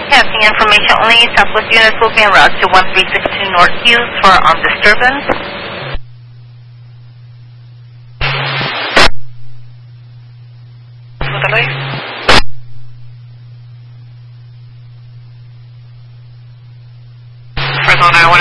Passing information only. Southwest units will be en route to 1362 North Hughes for armed disturbance. Fresno 911.